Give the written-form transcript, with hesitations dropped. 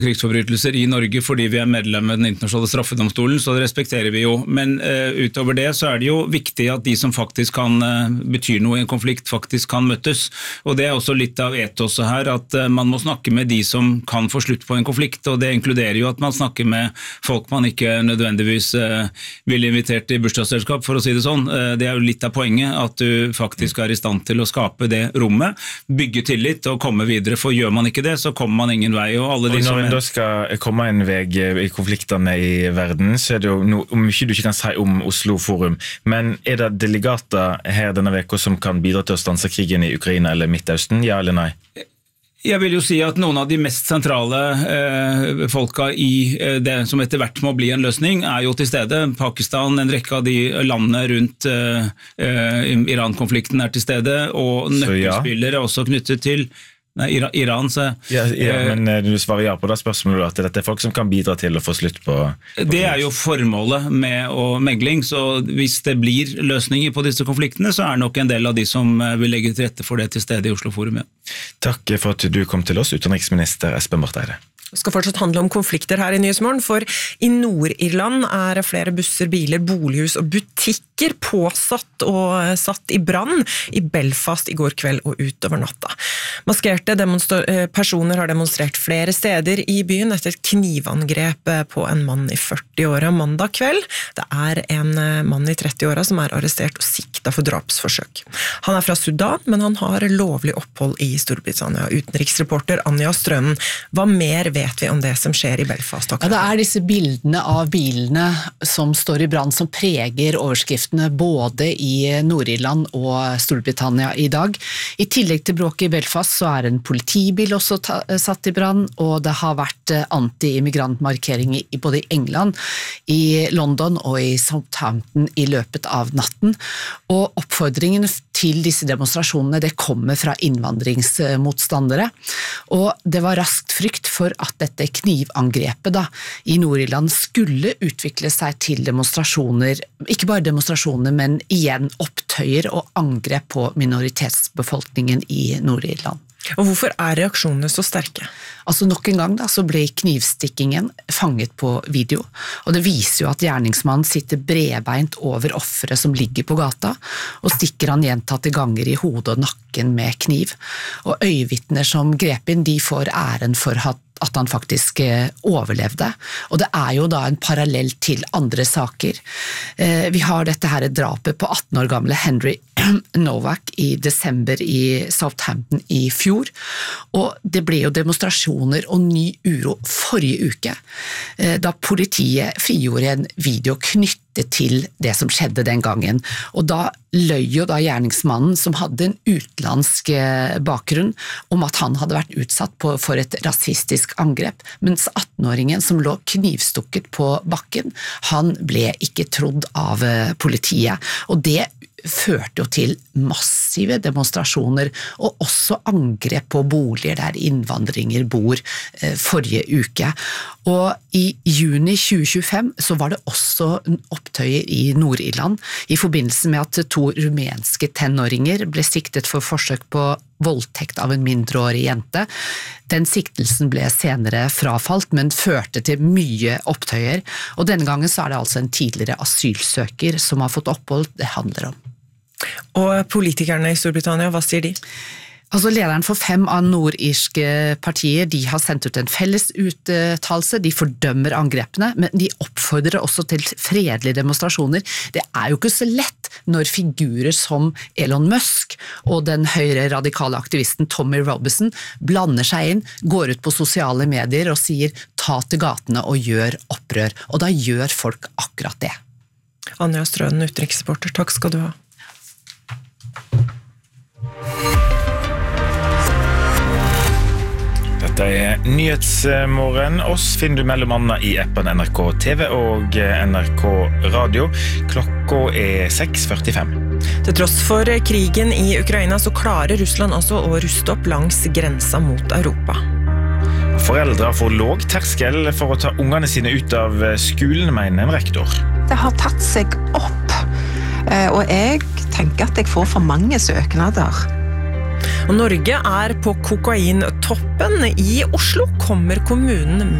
krigsforbrytelser i Norge fordi vi medlem med den internasjonale straffedomstolen, så det respekterer vi jo. Men utover det så det jo viktig at de som faktisk kan betyr noe i en konflikt faktisk kan møtes. Og det også litt av etoset her, at man må snakke med de som kan få slutt på en konflikt, og det inkluderer jo at man snakker med folk man ikke nødvendigvis vil invitere til bursdagsselskap, for å si det sånn. Det jo litt av poenget, at du faktisk i stand til å skape det rommet, bygge tillit og komme videre, for gjør man ikke det, så kommer man ingen vei. Og alle de som da skal komme en vei i konfliktene i verden, så det jo mye du ikke kan si om Oslo Forum, men det delegater her denne veka som kan bidra til å stanse krigen i Ukraina eller Midtøsten, ja eller nei? Jeg vil jo si at noen av de mest sentrale folka i det som etter hvert må bli en løsning jo til stede. Pakistan, en rekke av de landene rundt Iran-konflikten til stede, og nøkkelspillere også knyttet til Iran, så... men du svarer ja på det spørsmålet at dette folk som kan bidra til å få slutt på... Det jo formålet med megling, så hvis det blir løsninger på disse konfliktene, så nok en del av de som vil legge til rette for det til stede i Oslo Forum. Takk for at du kom til oss, utenriksminister Espen Barth Eide. Det skal fortsatt handle om konflikter her i Nyhetsmorgen, for i Nord-Irland flere busser, biler, bolighus og butikker påsatt og satt i brann i Belfast i går kveld og utover natta. Maskerte personer har demonstrert flere steder i byen etter et knivangrep på en mann i 40-åra mandag kveld. Det en mann i 30-åra som arrestert og sikta for drapsforsøk. Han fra Sudan, men han har lovlig opphold i Storbritannia. Utenriksreporter Anja Strønen, hva mer vet vi om det som skjer i Belfast? Ja, det disse bildene av bilene som står i brann som preger overskriftene både i Nord-Irland og Storbritannia i dag. I tillegg til bråket i Belfast så en politibil også satt i brann, og det har vært anti-immigrantmarkering både i England, i London og i Southampton i løpet av natten. Og oppfordringen til disse demonstrasjonene det kommer fra innvandringsmotstandere, og det var raskt frykt for at dette knivangrepet i Nord-Irland skulle utvikle seg til demonstrasjoner, ikke bare demonstrasjoner, men igjen opptøyer og angrep på minoritetsbefolkningen i Nord-Irland. Og hvorfor reaksjonene så sterke? Altså nok en gang så ble knivstikkingen fanget på video, og det viser jo at gjerningsmannen sitter bredbeint over offeret som ligger på gata, og stikker han gjentatte ganger i hodet og nakken med kniv. Og øyevitner som grep inn, de får æren for at han faktisk overlevde. Og det jo da en parallell til andre saker. Vi har dette her drapet på 18 år gamle Henry Novak i desember i Southampton i fjor, og det ble jo demonstrasjoner og ny uro forrige uke, da politiet frigjorde en video knyttet til det som skjedde den gangen, og da løy jo da gjerningsmannen som hadde en utenlandsk bakgrunn om at han hadde vært utsatt for et rasistisk angrep, mens 18-åringen som lå knivstukket på bakken, han ble ikke trodd av politiet, og det førte jo til massive demonstrasjoner og også angrep på boliger der innvandringer bor forrige uke. Og i juni 2025 så var det også opptøyer i Nord-Irland i forbindelse med at 2 rumenske tenåringer ble siktet for forsøk på voldtekt av en mindreårig jente. Den siktelsen ble senere frafalt, men førte til mye opptøyer, og denne gangen så det altså en tidligere asylsøker som har fått opphold det handler om. Og politikerne i Storbritannia, hva sier de? Altså lederen for 5 av nordirske partier, de har sendt ut en felles uttalelse, de fordømmer angrepene, men de oppfordrer også til fredelige demonstrasjoner. Det jo ikke så lett når figurer som Elon Musk og den høyre radikale aktivisten Tommy Robinson blander seg inn, går ut på sosiale medier og sier ta til gatene og gjør opprør, og da gjør folk akkurat det. Anja Strønen, utenriksreporter, takk skal du ha. Dette Nyhetsmorgen. Oss finner du mellom annet i appen NRK TV og NRK Radio. Klokka 6:45. Til tross for krigen i Ukraina så klarer Russland altså å ruste opp langs grensa mot Europa. Foreldre får låg terskel for å ta ungene sine ut av skolen, mener en rektor. Det har tatt seg opp, og jeg tenker at jeg får for mange søknader. Og Norge på kokaintoppen. I Oslo kommer kommunen